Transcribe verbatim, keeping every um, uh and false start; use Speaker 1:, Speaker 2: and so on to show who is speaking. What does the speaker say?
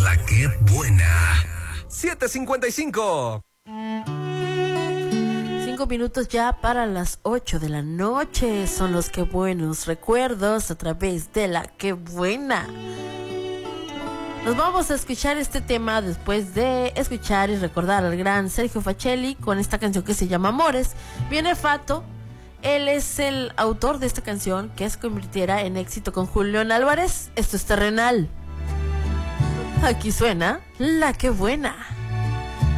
Speaker 1: La que buena. siete cincuenta y cinco.
Speaker 2: Cinco minutos ya para las ocho de la noche. Son los que buenos recuerdos a través de La que buena. Nos vamos a escuchar este tema después de escuchar y recordar al gran Sergio Facelli con esta canción que se llama Amores. Viene Fato. Él es el autor de esta canción que se convirtiera en éxito con Julián Álvarez. Esto es Terrenal. Aquí suena La que buena.